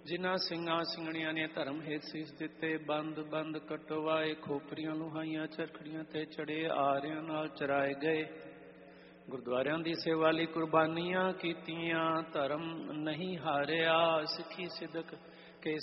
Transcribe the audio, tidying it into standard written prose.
ਜਿਨ੍ਹਾਂ ਸਿੰਘਾਂ ਸਿੰਘਣੀਆਂ ਨੇ ਧਰਮ ਹੇਤ ਸੀਸ ਦਿੱਤੇ, ਬੰਦ ਬੰਦ ਕਟਵਾਏ, ਖੋਪਰੀਆਂ ਲੁਹਾਈਆਂ, ਚਰਖੜੀਆਂ ਤੇ ਚੜੇ, ਆਰਿਆਂ ਨਾਲ ਚਰਾਏ ਗਏ, ਗੁਰਦੁਆਰਿਆਂ ਦੀ ਸੇਵਾ ਲਈ ਕੁਰਬਾਨੀਆਂ ਕੀਤੀਆਂ, ਧਰਮ ਨਹੀਂ ਹਾਰਿਆ, ਸਿੱਖੀ ਸਿਦਕ ਕੇ